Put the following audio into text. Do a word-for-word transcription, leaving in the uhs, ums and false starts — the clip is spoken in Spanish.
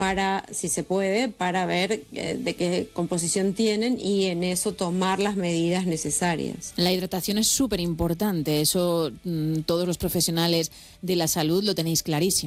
para, si se puede, para ver eh, de qué composición tienen y en eso tomar las medidas necesarias. La hidratación es súper importante, eso mmm, todos los profesionales de la salud lo tenéis clarísimo.